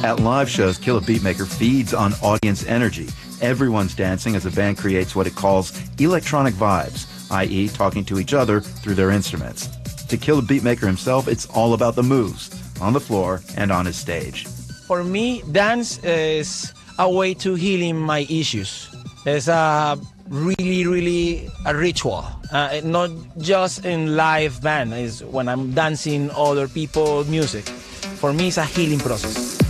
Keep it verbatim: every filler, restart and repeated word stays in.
At live shows, Kill a Beatmaker feeds on audience energy. Everyone's dancing as the band creates what it calls electronic vibes, that is talking to each other through their instruments. To Kill a Beatmaker himself, it's all about the moves, on the floor and on his stage. For me, dance is a way to healing my issues. It's a really, really a ritual. Uh, not just in live band, it's when I'm dancing other people's music. For me, it's a healing process.